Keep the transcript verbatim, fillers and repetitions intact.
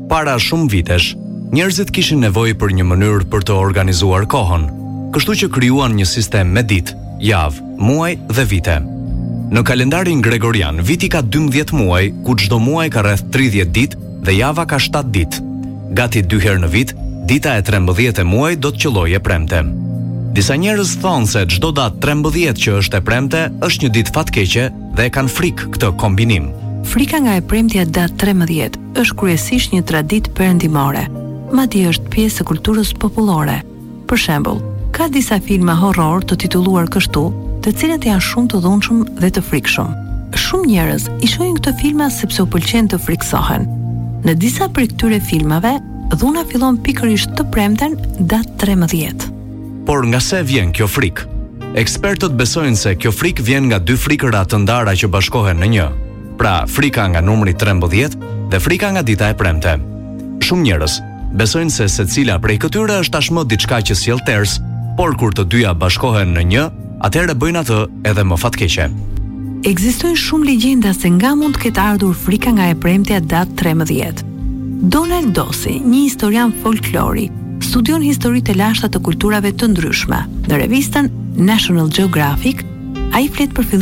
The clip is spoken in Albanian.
Para shumë vitesh, njerëzit kishin nevojë për një mënyrë për të organizuar kohën, kështu që krijuan një sistem me ditë, javë, muaj dhe vite. Në kalendarin gregorian, viti ka dymbëdhjetë muaj, ku çdo muaj ka rreth tridhjetë ditë dhe java ka shtatë ditë. Gati dy herë në vit, dita e trembëdhjetë e muaj do të qellojë premte. Disa njerëz thonë se çdo datë trembëdhjetë që është e premte është një ditë fatkeqe dhe e kanë frikë këtë kombinim. Frika nga e premtja datë trembëdhjetë është kryesisht një traditë perëndimore, madje është pjesë e kulturës popullore. Për shembull, ka disa filma horror të titulluar kështu, të cilët janë shumë të dhunshëm dhe të frikshëm. Shumë njerëz i shohin këto filma sepse u pëlqen të friksohen. Në disa prej këtyre filmave, dhuna fillon pikërisht të premten datë trembëdhjetë. Por nga se vjen kjo frikë? Ekspertët besojnë se kjo frikë vjen nga dy frikëra të ndara që bashkohen në një. Pra, frika nga numri trembëdhjetë dhe frika nga dita e premte. Shumë njerëz besojnë se secila prej këtyre është tashmë diçka që sjell ters, por kur të dyja bashkohen në një, atëherë bëjnë atë edhe më fatkeqe. Ekzistojnë shumë legjenda se nga mund të ketë ardhur frika nga e premtja datë trembëdhjetë. Donald Dossi, një historian folklori, studion historitë e lashta të kulturave të ndryshme. Në revistën National Geographic, ai flet për